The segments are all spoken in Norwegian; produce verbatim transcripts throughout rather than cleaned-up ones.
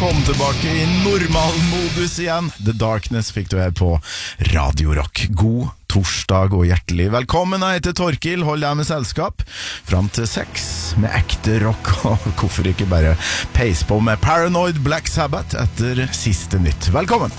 kom tilbake i normalmodus igjen. The Darkness fikk du her på Radio Rock. God torsdag og hjertelig velkommen. Jeg heter Torkil, hold deg med selskap fram til seks med ekte rock, og hvorfor ikke bare peis på med Paranoid Black Sabbath etter siste nytt. Velkommen!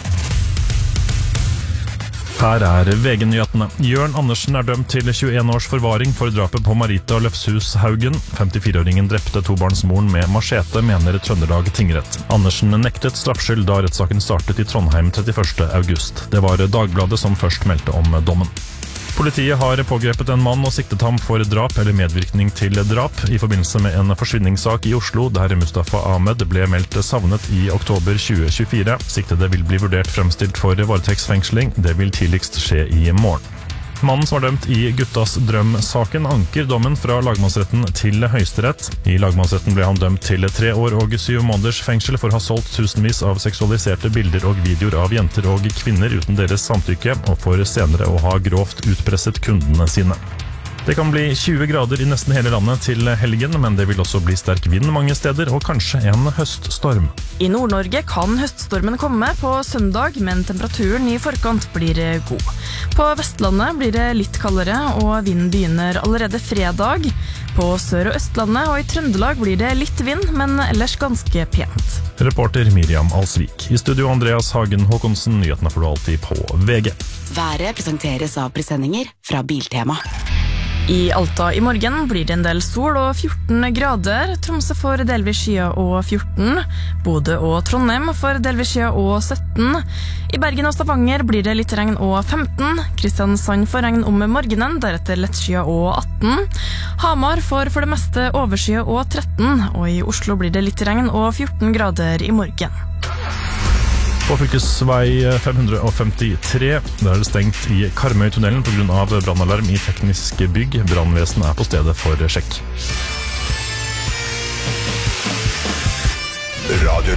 Her er V G-nyhetene. Jørn Andersen er dømt til tjueen års forvaring for drapet på Marita Løfshus Haugen. femtifire-åringen drepte tobarnsmoren med machete, mener Trøndelag tingrett. Andersen nektet straffskyld da rettssaken startet i Trondheim trettiførste august. Det var Dagbladet som først meldte om dommen. Politiet har pågrepet en mann og siktet ham for drap eller medvirkning til drap i forbindelse med en forsvinningssak i Oslo, der Mustafa Ahmed ble meldt savnet i oktober tjue tjuefire. Siktede vil bli vurdert fremstilt for varetektsfengsling. Det vil tidligst skje i morgen. Mannen som var dømt i Guttas drøm-saken anker dommen fra lagmannsretten til Høyesterett. I lagmannsretten ble han dømt til tre år og syv måneders fengsel for å ha solgt tusenvis av seksualiserte bilder og videoer av jenter og kvinner uten deres samtykke, og for senere å ha grovt utpresset kundene sine. Det kan bli tjue grader i nesten hele landet til helgen, men det vil også bli sterk vind mange steder, og kanskje en høststorm. I Nord-Norge kan høststormen komme på søndag, men temperaturen i forkant blir god. På Vestlandet blir det litt kaldere, og vinden begynner allerede fredag. På Sør- og Østlandet og i Trøndelag blir det litt vind, men ellers ganske pent. Reporter Miriam Alsvik. I studio Andreas Hagen Håkonsen, nyhetene får du alltid på V G. Været presenteres av presenninger fra Biltema. I Alta i morgen blir det en del sol og fjorten grader. Tromsø får delvis skya og fjorten. Bodø og Trondheim får delvis skya og sytten. I Bergen og Stavanger blir det litt regn og femten. Kristiansand får regn om morgenen, deretter lett skya og atten. Hamar får for det meste overskya og tretten. Og i Oslo blir det litt regn og fjorten grader i morgen. På fylkesvei fem hundre femtitre, der er det stengt i Karmøytunnelen på grunn av brannalarm i tekniske bygg. Brannvesenet er på stedet for sjekk. Radio